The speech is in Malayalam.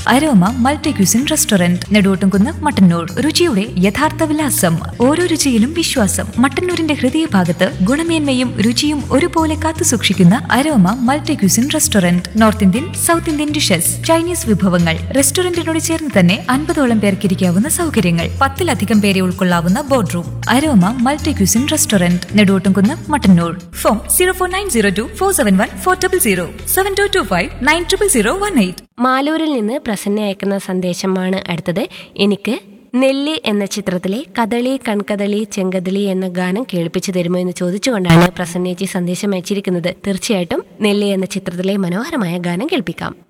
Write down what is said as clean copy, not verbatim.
Aroma multi cuisine restaurant, Neduvottumkunnu, Mattannur. രുചിയുടെ യഥാർത്ഥ വിലാസം, ഓരോ രുചിയിലും വിശ്വാസം. മട്ടന്നൂരിന്റെ ഹൃദയഭാഗത്ത് ഗുണമേന്മയും രുചിയും ഒരുപോലെ കാത്തുസൂക്ഷിക്കുന്ന aroma multi cuisine restaurant. North Indian, south Indian dishes, Chinese വിഭവങ്ങൾ. റെസ്റ്റോറന്റിനോട് ചേർന്ന് തന്നെ 50ഓളം പേർക്ക് ഇരിക്കാവുന്ന സൗകര്യങ്ങൾ. 10ലധികം പേരെ ഉൾക്കൊള്ളാവുന്ന board room. Aroma multi cuisine restaurant, Neduvottumkunnu, Mattannur. Phone 04902471400, 7225900018. മാലൂരിൽ നിന്ന് പ്രസന്ന അയക്കുന്ന സന്ദേശമാണ് അടുത്തത്. എനിക്ക് നെല്ലി എന്ന ചിത്രത്തിലെ കദളി കൺകദളി ചെങ്കദളി എന്ന ഗാനം കേൾപ്പിച്ചു തരുമോ എന്ന് ചോദിച്ചുകൊണ്ടാണ് പ്രസന്നേച്ചി സന്ദേശം അയച്ചിരിക്കുന്നത്. തീർച്ചയായിട്ടും നെല്ലി എന്ന ചിത്രത്തിലെ മനോഹരമായ ഗാനം കേൾപ്പിക്കാം.